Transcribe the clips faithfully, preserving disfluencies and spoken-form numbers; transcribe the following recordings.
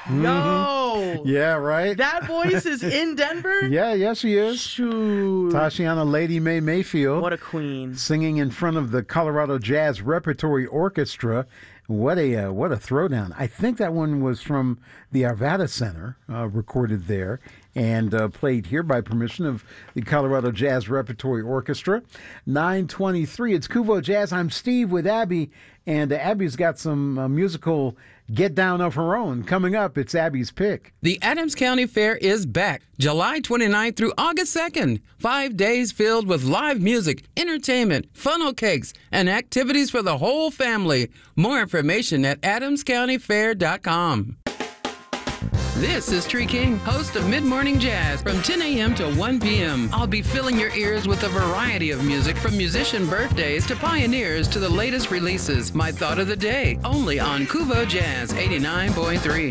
Mm-hmm. Yo. Yeah, right? That voice is in Denver? Yeah, yeah, she is. Shoot. Tashiana Lady Mae Mayfield. What a queen. Singing in front of the Colorado Jazz Repertory Orchestra. What a uh, what a throwdown. I think that one was from the Arvada Center, uh, recorded there, and uh, played here by permission of the Colorado Jazz Repertory Orchestra. nine twenty-three, it's Kuvo Jazz. I'm Steve with Abby, and uh, Abby's got some uh, musical get down of her own. Coming up, it's Abby's pick. The Adams County Fair is back July twenty-ninth through August second. Five days filled with live music, entertainment, funnel cakes, and activities for the whole family. More information at adams county fair dot com. This is Tree King, host of Mid-Morning Jazz from ten a.m. to one p.m. I'll be filling your ears with a variety of music from musician birthdays to pioneers to the latest releases. My thought of the day, only on Kuvo Jazz eighty-nine point three.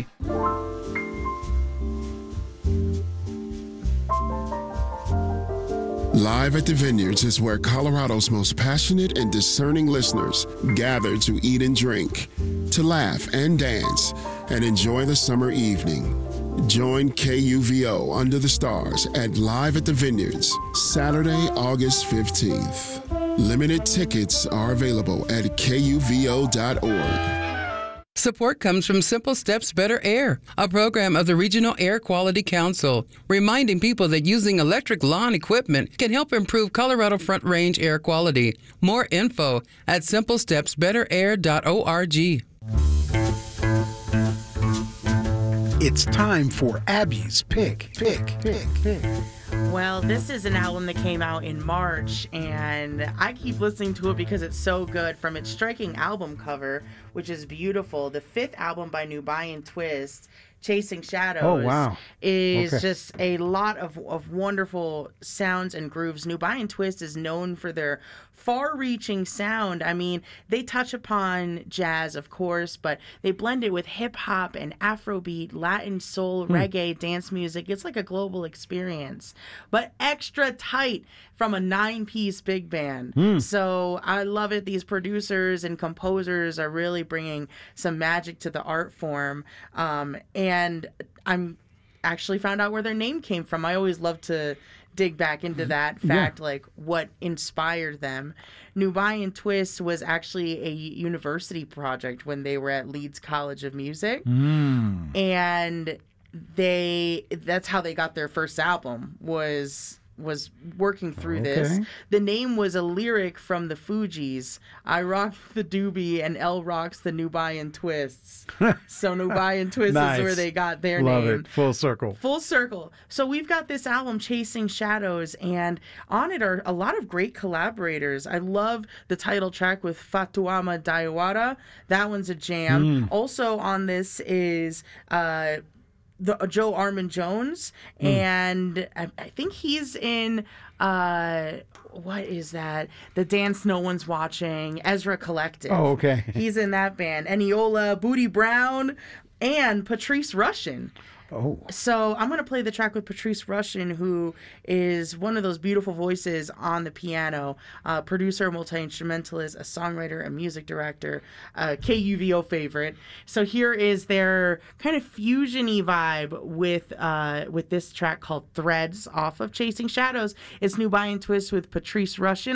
Live at the Vineyards is where Colorado's most passionate and discerning listeners gather to eat and drink, to laugh and dance, and enjoy the summer evening. Join K U V O Under the Stars at Live at the Vineyards, Saturday, August fifteenth. Limited tickets are available at K U V O dot org. Support comes from Simple Steps Better Air, a program of the Regional Air Quality Council, reminding people that using electric lawn equipment can help improve Colorado Front Range air quality. More info at simple steps better air dot org. It's time for Abby's pick. Pick, pick, pick. Well, this is an album that came out in March, and I keep listening to it because it's so good. From its striking album cover, which is beautiful, the fifth album by Nubian Twist, Chasing Shadows, oh, wow. is okay. just a lot of, of wonderful sounds and grooves. Nubian Twist is known for their far-reaching sound. I mean, they touch upon jazz, of course, but they blend it with hip-hop and Afrobeat, Latin soul, hmm. reggae, dance music. It's like a global experience, but extra tight from a nine-piece big band. Hmm. So I love it. These producers and composers are really bringing some magic to the art form. Um, and I'm actually found out where their name came from. I always love to dig back into that fact, yeah. like what inspired them. Nubian Twist was actually a university project when they were at Leeds College of Music. Mm. And they that's how they got their first album, was was working through okay. this. The name was a lyric from the Fugees. I rock the doobie and L rocks the Nubian Twists. So Nubian Twist nice. is where they got their Love name. It. Full circle. Full circle. So we've got this album, Chasing Shadows, and on it are a lot of great collaborators. I love the title track with Fatuama Diawara. That one's a jam. Mm. Also on this is uh, the uh, Joe Armand Jones, mm. and I, I think he's in uh, what is that? The Dance No One's Watching, Ezra Collective. Oh, okay. He's in that band. Eniola, Booty Brown, and Patrice Rushen. Oh. So I'm going to play the track with Patrice Rushen, who is one of those beautiful voices on the piano, uh, producer, multi-instrumentalist, a songwriter, a music director, a K U V O favorite. So here is their kind of fusion-y vibe with uh, with this track called Threads off of Chasing Shadows. It's Nubian Twist with Patrice Rushen